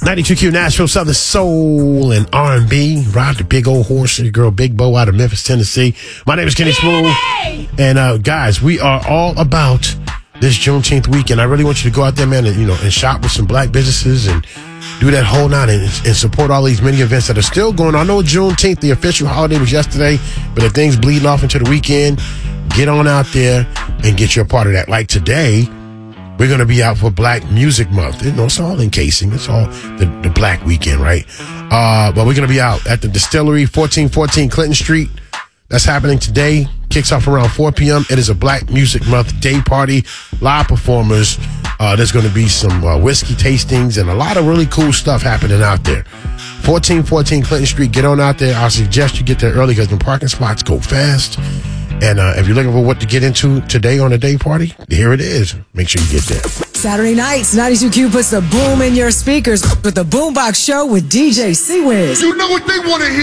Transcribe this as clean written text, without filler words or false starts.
92Q Nashville, Southern Soul and R&B. Ride the big old horse, your girl Big Bo out of Memphis, Tennessee. My name is Kenny Smooth. And guys, we are all about this Juneteenth weekend. I really want you to go out there, man, and shop with some black businesses and do that whole night and support all these many events that are still going on. I know Juneteenth, the official holiday, was yesterday, but if things bleeding off into the weekend, get on out there and get your part of that. Like today, we're going to be out for Black Music Month. It's all encasing. It's all the Black weekend, right? But we're going to be out at the Distillery, 1414 Clinton Street. That's happening today. Kicks off around 4 p.m. It is a Black Music Month day party. Live performers. There's going to be some whiskey tastings and a lot of really cool stuff happening out there. 1414 Clinton Street. Get on out there. I'll suggest you get there early because the parking spots go fast. And if you're looking for what to get into today on a day party, here it is. Make sure you get there. Saturday nights, 92Q puts the boom in your speakers with the Boombox Show with DJ C-Wiz. You know what they want to hear.